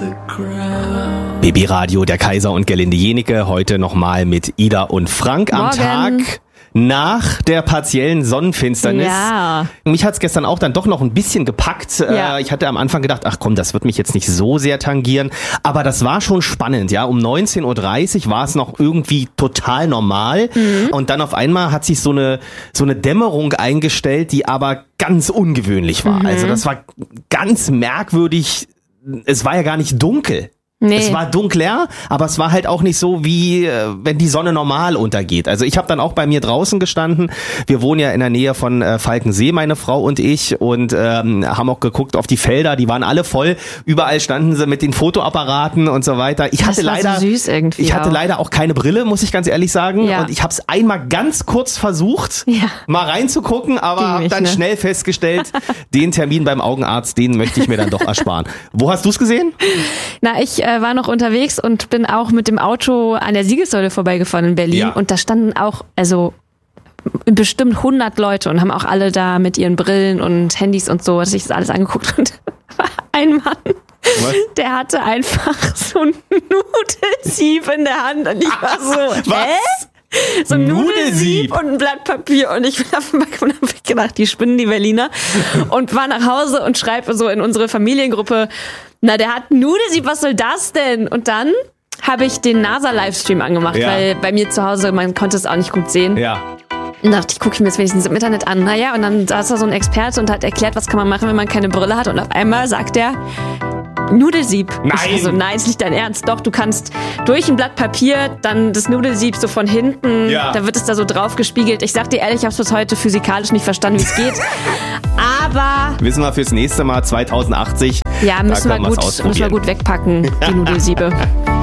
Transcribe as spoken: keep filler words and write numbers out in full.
Babyradio, der Kaiser und Gerlinde Jenike, heute nochmal mit Ida und Frank am Morgen. Tag nach der partiellen Sonnenfinsternis. Ja. Mich hat's gestern auch dann doch noch ein bisschen gepackt. Ja. Ich hatte am Anfang gedacht, ach komm, das wird mich jetzt nicht so sehr tangieren. Aber das war schon spannend, ja. Um neunzehn Uhr dreißig war es noch irgendwie total normal. Mhm. Und dann auf einmal hat sich so eine, so eine Dämmerung eingestellt, die aber ganz ungewöhnlich war. Mhm. Also das war ganz merkwürdig. Es war ja gar nicht dunkel. Nee. Es war dunkler, aber es war halt auch nicht so, wie äh, wenn die Sonne normal untergeht. Also ich habe dann auch bei mir draußen gestanden. Wir wohnen ja in der Nähe von äh, Falkensee, meine Frau und ich, und ähm, haben auch geguckt auf die Felder. Die waren alle voll. Überall standen sie mit den Fotoapparaten und so weiter. Ich das hatte war leider, so süß irgendwie ich hatte auch. leider auch keine Brille, muss ich ganz ehrlich sagen. Ja. Und ich habe es einmal ganz kurz versucht, Ja. mal reinzugucken, aber Ging habe nicht, dann ne? schnell festgestellt, den Termin beim Augenarzt, den möchte ich mir dann doch ersparen. Wo hast du es gesehen? Na, ich äh, war noch unterwegs und bin auch mit dem Auto an der Siegessäule vorbeigefahren in Berlin. Ja. Und da standen auch, also bestimmt hundert Leute und haben auch alle da mit ihren Brillen und Handys und so, sich das alles angeguckt. Und ein Mann, Was? der hatte einfach so ein Nudelsieb in der Hand. Und ich war so, Was? hä? So ein Nudelsieb? Nudelsieb und ein Blatt Papier. Und ich bin auf dem Balkon und hab gedacht, die spinnen die Berliner. Und war nach Hause und schreibe so in unsere Familiengruppe, na, der hat ein Nudelsieb, was soll das denn? Und dann habe ich den NASA-Livestream angemacht, Ja. weil bei mir zu Hause, man konnte es auch nicht gut sehen. Ja. Und dachte ich, gucke ich mir jetzt wenigstens im Internet an. Naja, und dann saß da so ein Experte und hat erklärt, was kann man machen, wenn man keine Brille hat. Und auf einmal sagt er, Nudelsieb. Nein. Ich so, nein, ist nicht dein Ernst. Doch, du kannst durch ein Blatt Papier dann das Nudelsieb so von hinten, Ja. da wird es da so drauf gespiegelt. Ich sag dir ehrlich, ich habe es bis heute physikalisch nicht verstanden, wie es geht. Aber Wissen wir fürs nächste Mal zweitausendachtzig. ja, müssen Da wir, können wir's gut, müssen wir ausprobieren. gut wegpacken, die Nudelsiebe.